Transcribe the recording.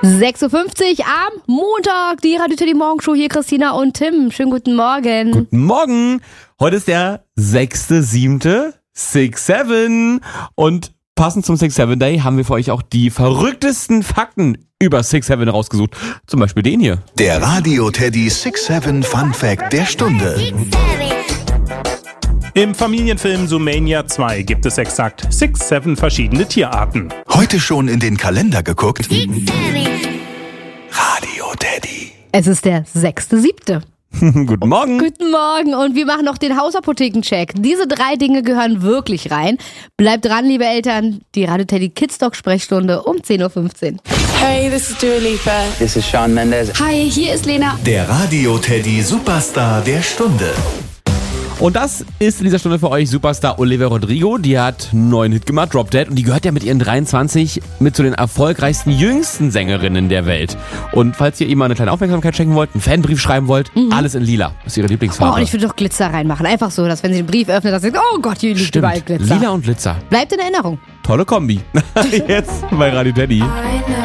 6.50 Uhr am Montag, die Radio Teddy Morgenshow, hier Christina und Tim. Schönen guten Morgen. Guten Morgen. Heute ist der 6.7. 6-7 und passend zum 6-7 Day haben wir für euch auch die verrücktesten Fakten über 6-7 rausgesucht. Zum Beispiel den hier. Der Radio Teddy 6-7 Fun Fact der Stunde. Im Familienfilm Zoomania 2 gibt es exakt 6-7 verschiedene Tierarten. Heute schon in den Kalender geguckt? Radio Teddy. Es ist der 6.7. Guten Morgen. Guten Morgen und wir machen noch den Hausapothekencheck. Diese 3 Dinge gehören wirklich rein. Bleibt dran, liebe Eltern. Die Radio Teddy Kids Talk Sprechstunde um 10.15 Uhr. Hey, this is Dua Lipa. This is Shawn Mendes. Hi, hier ist Lena. Der Radio Teddy Superstar der Stunde. Und das ist in dieser Stunde für euch Superstar Olivia Rodrigo. Die hat einen neuen Hit gemacht, Drop Dead. Und die gehört ja mit ihren 23 mit zu den erfolgreichsten, jüngsten Sängerinnen der Welt. Und falls ihr ihr mal eine kleine Aufmerksamkeit schenken wollt, einen Fanbrief schreiben wollt, alles in lila. Das ist ihre Lieblingsfarbe. Oh, und ich würde doch Glitzer reinmachen. Einfach so, dass wenn sie den Brief öffnet, dass sie sagt, oh Gott, hier liegt überall Stimmt, Glitzer. lila und Glitzer. Bleibt in Erinnerung. Tolle Kombi. Jetzt bei Radio Teddy.